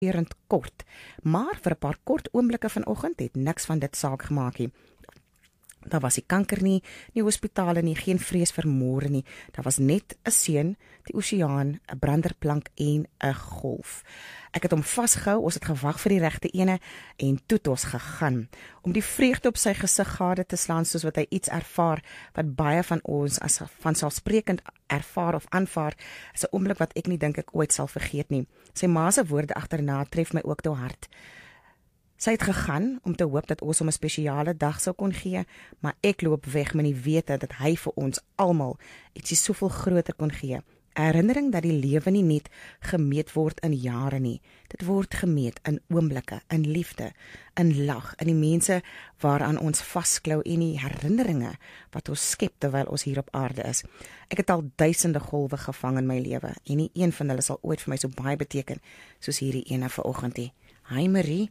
verend kort, maar vir 'n paar kort oomblikke vanoggend het niks van dit saak gemaak nie. Daar was nie kanker nie hospitale nie, geen vrees vir môre nie. Daar was net 'n seun, die oseaan, 'n branderplank en 'n golf. Ek het hom vasgehou, ons het gewag vir die regte ene en toe het ons gegaan. Om die vreugde op sy gesig gade te slaan soos wat hy iets ervaar wat baie van ons as vanselfsprekend ervaar of aanvaar, is 'n oomblik wat ek nie dink ek ooit sal vergeet nie. Sy ma se woorde agterna tref my ook te hart. Sy het gegaan om te hoop dat ons hom 'n spesiale dag sou kon gee, maar ek loop weg met die wete dat hy vir ons almal ietsie soveel groter kon gee. 'n Herinnering dat die lewe nie net gemeet word in jare nie. Dit word gemeet in oomblikke, in liefde, in lag, in die mense waaraan ons vasklou en die herinneringe wat ons skep terwyl ons hier op aarde is. Ek het al duisende golwe gevang in my lewe en nie een van hulle sal ooit vir my so baie beteken soos hierdie ene vanoggend nie. Hi Marie.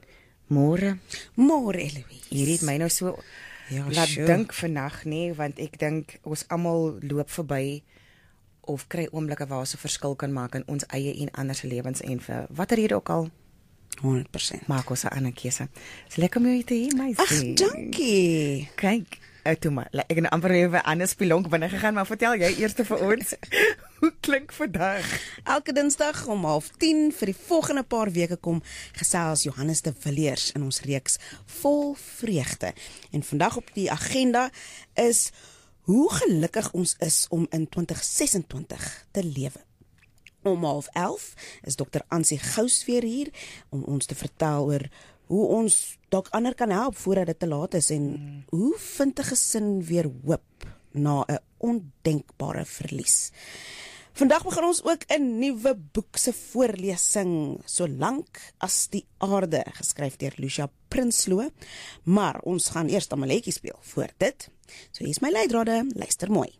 Môre, Eloise. Hierdie het my nou so laat dink vandag, nee, want ek dink ons almal loop verby of kry oomblikke waar ons 'n verskil kan maak in ons eie en ander se lewens en vir watter rede ook al 100%. maak ons 'n ander keuse. Dis lekker om jou te hê, meisie. Ag, dankie. Kyk, toe maar, ek het amper weer 'n ander spilonk binne gegaan, maar vertel jy eers vir ons. Hoe klink vandag? Elke Dinsdag om 09:30 vir die volgende paar weke kom gesels Johannes de Villiers in ons reeks Vol Vreugde. En vandag op die agenda is hoe gelukkig ons is om in 2026 te lewe. Om 11:30 is Dr. Ansie Gous weer hier om ons te vertel oor hoe ons dalk ander kan help voordat dit te laat is en hoe vind 'n gesin weer hoop na 'n ondenkbare verlies. Vandag begin ons ook 'n nuwe boek se voorlesing, Solank as die aarde, geskryf deur Lucia Prinsloo, maar ons gaan eers 'n malletjie speel voor dit. So hier is my leidrade, luister mooi.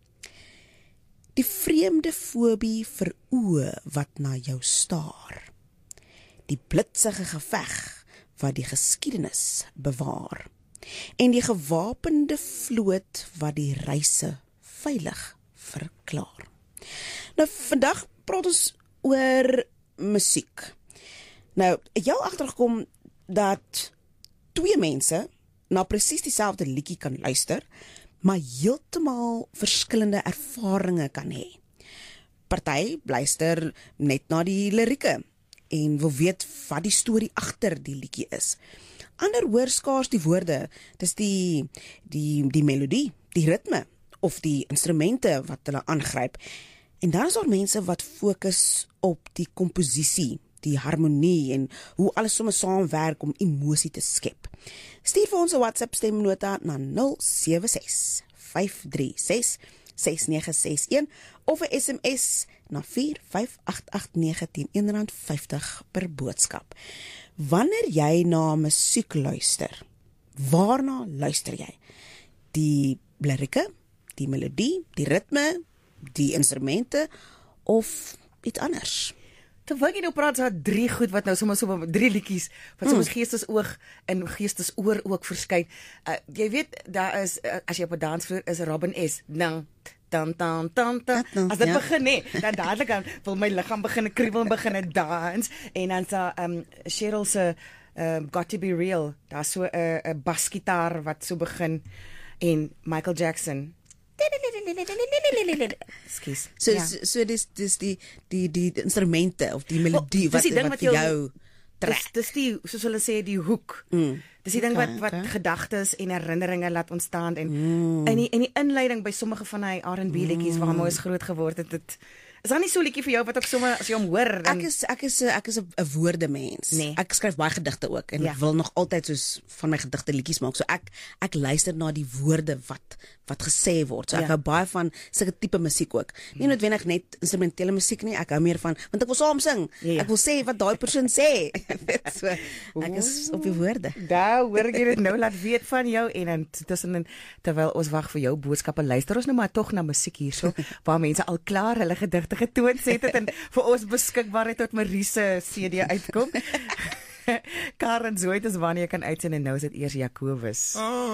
Die vreemde fobie vir oë wat na jou staar. Die blitsige geveg wat die geskiedenis bewaar. En die gewapende vloot wat die reise veilig verklaar. Nou, vandag praat ons oor musiek. Nou, het jy al agtergekom dat twee mense na presies dieselfde liedjie kan luister, maar heeltemal verskillende ervarings kan hê. Party luister net na die lirieke en wil weet wat die storie agter die liedjie is. Ander hoor skaars die woorde, dis die melodie, die ritme of die instrumente wat hulle aangryp. En dan is daar mense wat fokus op die komposisie, die harmonie en hoe alles sommer saamwerk om emosie te skep. Stuur vir ons 'n WhatsApp stemnota na 076 536 6961 of 'n SMS na 45889 teen R1.50 per boodskap. Wanneer jy na musiek luister, waarna luister jy? Die lirieke, die melodie, die ritme, die instrumente of iets anders? Terwyl jy nou praat, daar 3 goed wat nou sommer so 3 liedjies wat soms geestesoog en geestesoor ook verskyn. Jy weet, daar is as jy op 'n dansvloer is, Robin S. Dan. As dit begin dan dadelik dan wil my liggaam begin kriebel en begin dans en dan sa Cheryl se Got to be Real, daar's so 'n basgitaar wat so begin en Michael Jackson. Skus. So dis die instrumente of die melodie wat jou trek. Dis die, soos hulle sê, die hoek. Dis die ding wat gedagtes en herinneringe laat ontstaan en in die inleiding by sommige van hy R&B liedjies waarmee ons groot geword het, is daar nie so liedjie vir jou wat ook sommer as jy hom hoor dan... Ek is 'n woordemens. Nee. Ek skryf baie gedigte ook en ek wil nog altyd soos van my gedigte liedjies maak. So ek luister na die woorde wat gesê word. So ek hou baie van sulke tipe musiek ook. Nie noodwendig net instrumentele musiek nie. Ek hou meer van want ek wil saam sing. Ek wil sê wat daai persoon sê. So ek is op die woorde. Daar hoor ek dit nou laat weet van jou en dan tussenin terwyl ons wag vir jou boodskappe, luister ons nou maar tog na musiek hierso waar mense al klaar hulle gedigte getoon het en vir ons beskikbaar het tot Marie se CD uitkom. Karen Zoet is wanneer jy kan uitsien en nou is dit eers Jacobus.